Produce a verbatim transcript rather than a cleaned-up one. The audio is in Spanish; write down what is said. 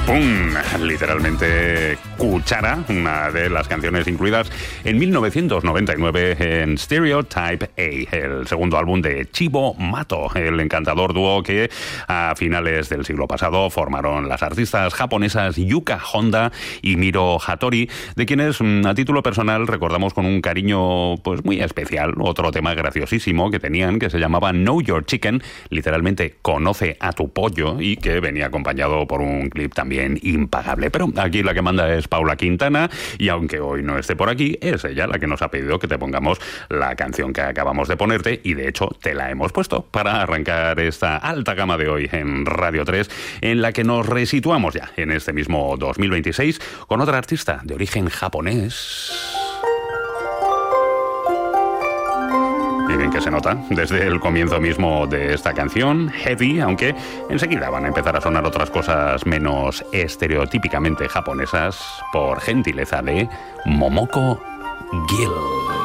¡Pum! Literalmente Cuchara, una de las canciones incluidas en mil novecientos noventa y nueve en Stereotype A, el segundo álbum de Chibo Mato, el encantador dúo que a finales del siglo pasado formaron las artistas japonesas Yuka Honda y Miro Hattori, de quienes a título personal recordamos con un cariño pues muy especial otro tema graciosísimo que tenían que se llamaba Know Your Chicken, literalmente conoce a tu pollo, y que venía acompañado por un clip también impagable. Pero aquí la que manda es Paula Quintana, y aunque hoy no esté por aquí, es ella la que nos ha pedido que te pongamos la canción que acabamos de ponerte, y de hecho te la hemos puesto para arrancar esta alta gama de hoy en Radio tres, en la que nos resituamos ya en este mismo dos mil veintiséis con otra artista de origen japonés. Y bien que se nota desde el comienzo mismo de esta canción, Heavy, aunque enseguida van a empezar a sonar otras cosas menos estereotípicamente japonesas por gentileza de Momoko Gill.